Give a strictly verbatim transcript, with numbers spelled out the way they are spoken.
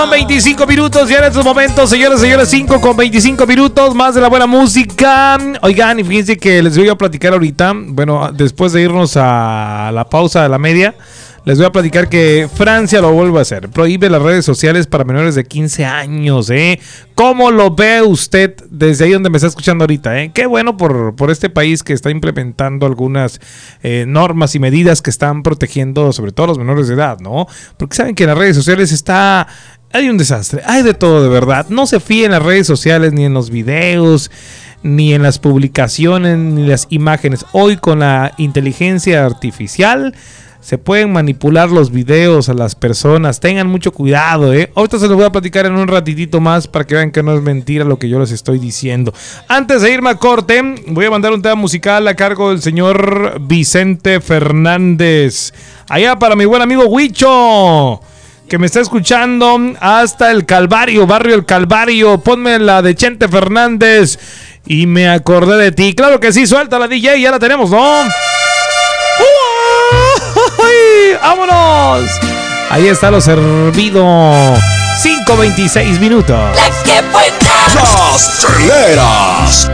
veinticinco minutos ya en estos momentos, señores y señores, cinco con veinticinco minutos, más de la buena música. Oigan, y fíjense que les voy a platicar ahorita, bueno, después de irnos a la pausa de la media, les voy a platicar que Francia lo vuelve a hacer. Prohíbe las redes sociales para menores de quince años, ¿eh? ¿Cómo lo ve usted desde ahí donde me está escuchando ahorita, eh? Qué bueno por, por este país que está implementando algunas eh, normas y medidas que están protegiendo sobre todo a los menores de edad, ¿no? Porque saben que en las redes sociales está... hay un desastre, hay de todo de verdad. No se fíen en las redes sociales, ni en los videos, ni en las publicaciones, ni las imágenes. Hoy con la inteligencia artificial se pueden manipular los videos a las personas. Tengan mucho cuidado, ¿eh? Ahorita se los voy a platicar en un ratitito más para que vean que no es mentira lo que yo les estoy diciendo. Antes de irme a corte, voy a mandar un tema musical a cargo del señor Vicente Fernández. Allá para mi buen amigo Huicho, que me está escuchando hasta el Calvario, barrio El Calvario. Ponme la de Chente Fernández y me acordé de ti. Claro que sí, suelta la D J, ya la tenemos, ¿no? ¡Uy! ¡Vámonos! Ahí está lo servido. cinco veintiséis minutos. Las traileras.